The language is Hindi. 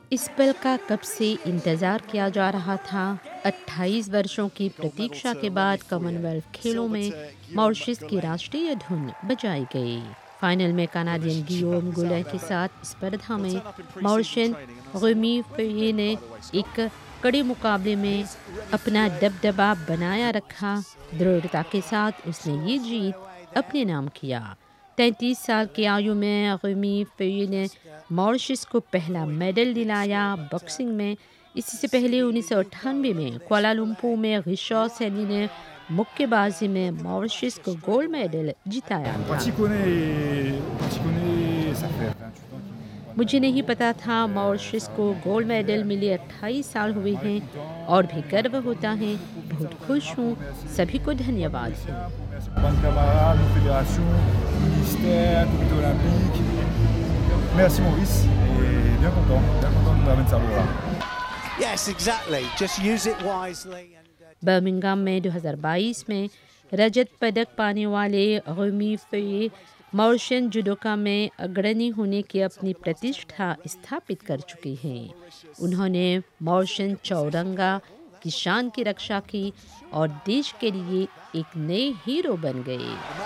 इस पल का कब से इंतज़ार किया जा रहा था। 28 वर्षों की प्रतीक्षा के बाद कॉमनवेल्थ खेलों में मॉरिशस की राष्ट्रीय धुन बजाई गई। फाइनल में कनाडियन गियोम गुले के साथ स्पर्धा में मॉरिशन गुमी फेये ने एक कड़े मुकाबले में अपना दबदबा बनाया रखा। दृढ़ता के साथ उसने ये जीत अपने नाम किया। 33 साल की आयु में गुमी फेये ने मॉरिशस को पहला मेडल दिलाया। बॉक्सिंग में इससे पहले 1998 में कुआलालंपुर में गिशो सैनी ने मुक्केबाजी में मॉरिशस को गोल्ड मेडल जिताया था। Quand il connaît, ça fait 28 ans मुझे नहीं पता था मॉरिशस को गोल्ड मेडल मिले 28 साल हुए हैं और भी गर्व होता है। बहुत खुश हूँ। सभी को धन्यवाद है। pour mes camarades, nos fédérations, ministère, comité olympique. Merci Maurice et bien content de nous remettre ça là. Yes, exactly. Just use it wisely. Birmingham में 2022 में रजत पदक पाने वाले गुमी फेये मॉरिशन जुडोका में अग्रणी होने की अपनी प्रतिष्ठा स्थापित कर चुके हैं। उन्होंने मॉरिशन चौरंगा की शान की रक्षा की और देश के लिए एक नए हीरो बन गए।